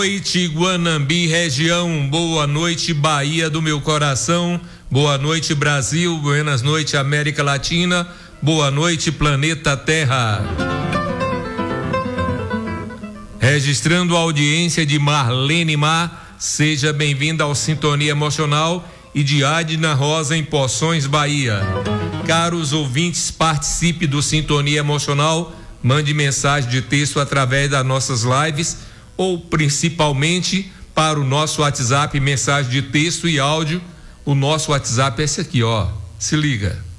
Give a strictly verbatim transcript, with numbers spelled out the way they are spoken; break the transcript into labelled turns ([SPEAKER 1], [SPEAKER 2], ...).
[SPEAKER 1] Boa noite, Guanambi região, boa noite, Bahia do meu coração, boa noite, Brasil, buenas noites, América Latina, boa noite, planeta Terra. Registrando a audiência de Marlene Mar, seja bem-vinda ao Sintonia Emocional, e de Adna Rosa em Poções, Bahia. Caros ouvintes, participe do Sintonia Emocional, mande mensagem de texto através das nossas lives ou principalmente para o nosso WhatsApp, mensagem de texto e áudio. O nosso WhatsApp é esse aqui, ó. Se liga.